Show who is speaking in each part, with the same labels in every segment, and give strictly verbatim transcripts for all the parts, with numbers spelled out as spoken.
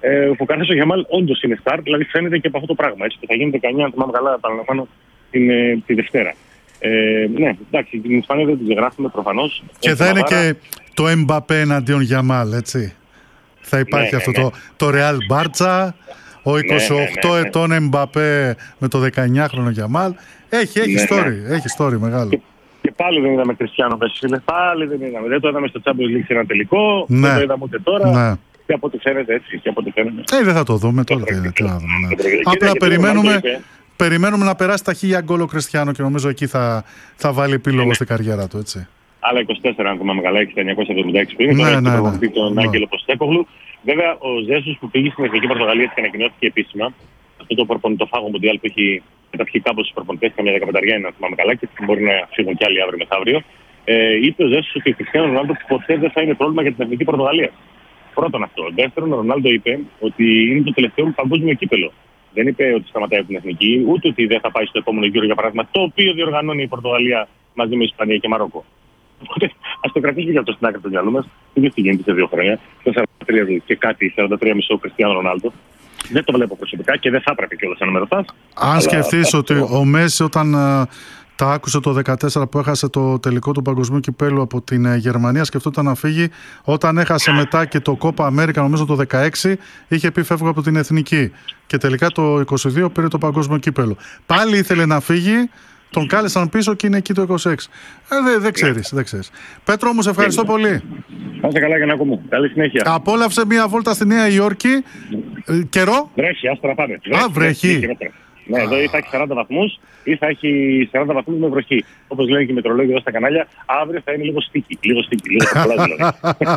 Speaker 1: Ε, ο Φωκανές ο Γιαμάλ όντως είναι στάρ, δηλαδή φαίνεται και από αυτό το πράγμα. Έτσι, και θα γίνει δεκαεννιά, αν θυμάμαι καλά, επαναλαμβάνω, την, τη Δευτέρα. Ε, ναι, εντάξει, την Ισπανία δεν την ξεγράφουμε προφανώς.
Speaker 2: Και θα είναι άρα... και το Εμπαπέ εναντίον Γιαμάλ, έτσι. Θα υπάρχει ναι, αυτό ναι, ναι. το, το Real Barça, ο είκοσι οκτώ ναι, ναι, ναι, ναι. ετών Εμπαπέ με το δεκαεννιάχρονο Γιαμάλ. Έχει, έχει ναι, story, ναι. έχει story μεγάλο.
Speaker 1: Και, και πάλι δεν είδαμε Κριστιάνο Μέση, φίλε. Πάλι δεν είδαμε. Δεν το είδαμε στο Champions League σε ένα τελικό, ναι. δεν το είδαμε ούτε τώρα. Ναι. Και από ό,τι φαίνεται έτσι. Και από ό,τι φαίνεται.
Speaker 2: Ε, δεν θα το δούμε τώρα. Τι, τι να δούμε, ναι. Απλά περιμένουμε, περιμένουμε να περάσει τα χίλια γκολ ο Κριστιάνο και νομίζω εκεί θα, θα βάλει επίλογο ναι. στην καριέρα του. Έτσι.
Speaker 1: Άλλα είκοσι τέσσερα, αν θυμάμαι καλά, έχει τα εννιακόσια εβδομήντα έξι πριν. Τώρα έχει προπονητή τον Άγγελο Ποστέκογλου. Βέβαια, ο Ζέσους που πήγε στην Εθνική Πορτογαλία και ανακοινώθηκε επίσημα, αυτό το προπονητοφάγο Μουντιάλ που έχει καταπιεί κάπως στους προπονητές, καμιά δεκαπενταριά είναι, αν θυμάμαι καλά, και μπορεί να φύγουν κι άλλοι αύριο μεθαύριο. Ε, είπε ο Ζέσους ότι ο Κριστιάνο Ρονάλντο ποτέ δεν θα είναι πρόβλημα για την Εθνική Πορτογαλία. Πρώτον αυτό. Δεύτερον, ο Ρονάλντο είπε ότι είναι το τελευταίο μου παγκόσμιο κύπελο. Δεν είπε ότι σταματάει από την Εθνική, ούτε ότι δεν θα πάει στο επόμενο γύρο, για παράδειγμα, το οποίο διοργανώνει η Πορτογαλία μαζί με Ισπανία και Μαρόκο. Οπότε ας το κρατήσουμε για αυτό στην άκρη του μυαλού μας. Δεν τι γίνεται σε δύο χρόνια. Το σαράντα τρία και κάτι, σαράντα τρία κόμμα πέντε Κριστιάνο Ρονάλντο. Δεν το βλέπω προσωπικά και δεν θα έπρεπε κιόλας να με ρωτάς.
Speaker 2: Αν σκεφτείς ότι ο Μέση όταν uh, τα άκουσε το δεκατέσσερα που έχασε το τελικό του παγκοσμίου κυπέλου από την uh, Γερμανία, σκεφτόταν να φύγει. Όταν έχασε μετά και το Copa America, νομίζω το δεκαέξι, είχε πει φεύγω από την Εθνική. Και τελικά το είκοσι δύο πήρε το παγκόσμιο κύπελο. Πάλι ήθελε να φύγει. Τον κάλεσαν πίσω και είναι εκεί το είκοσι έξι. Ε, δεν δε ξέρεις, δεν ξέρεις. Πέτρο μου, σε ευχαριστώ πολύ.
Speaker 1: Να είστε καλά για να ακούμε. Καλή συνέχεια.
Speaker 2: Απόλαυσε μία βόλτα στη Νέα Υόρκη. Ε, καιρό.
Speaker 1: Βρέχει, άστο να πάμε.
Speaker 2: Α, βρέχει.
Speaker 1: Ναι, εδώ ή θα έχει σαράντα βαθμούς ή θα έχει σαράντα βαθμούς με βροχή. Όπως λένε και οι μετρολόγοι εδώ στα κανάλια, αύριο θα είναι λίγο στίκι. Λίγο στίκι, λίγο πολλά δηλαδή.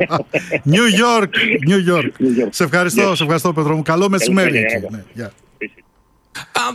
Speaker 2: New York, New York. Σε ευχαριστώ, σε ευχαριστώ Πέτρο μου. Καλό μεσημέρι.